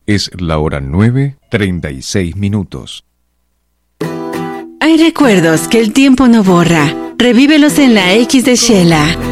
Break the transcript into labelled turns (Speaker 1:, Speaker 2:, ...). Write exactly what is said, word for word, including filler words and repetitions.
Speaker 1: Es la hora nueve, treinta y seis minutos.
Speaker 2: Hay recuerdos que el tiempo no borra. Revívelos en la X de Shela.